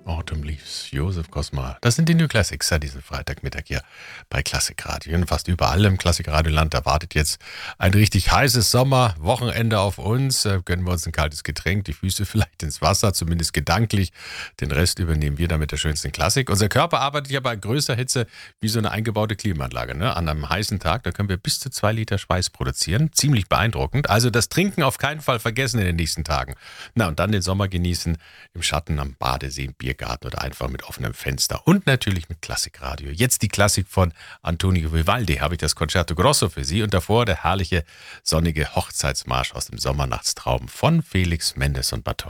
Autumn Leaves, Josef Kosma. Das sind die New Classics, ja, diesen Freitagmittag hier bei Klassikradio. Und fast überall im Klassikradioland, da wartet jetzt ein richtig heißes Sommerwochenende auf uns. Gönnen wir uns ein kaltes Getränk, die Füße vielleicht ins Wasser, zumindest gedanklich. Den Rest übernehmen wir dann mit der schönsten Klassik. Unser Körper arbeitet ja bei größter Hitze wie so eine eingebaute Klimaanlage. Ne? An einem heißen Tag, da können wir bis zu 2 Liter Schweiß produzieren. Ziemlich beeindruckend. Also das Trinken auf keinen Fall vergessen in den nächsten Tagen. Na, und dann den Sommer genießen im Schatten am Badesee, im Biergarten oder einfach mit offenem Fenster. Und natürlich mit Klassikradio. Jetzt die Klassik von Antonio Vivaldi, habe ich das Concerto Grosso für Sie. Und davor der herrliche, sonnige Hochzeitsmarsch aus dem Sommernachtstraum von Felix Mendes und Bartholdy.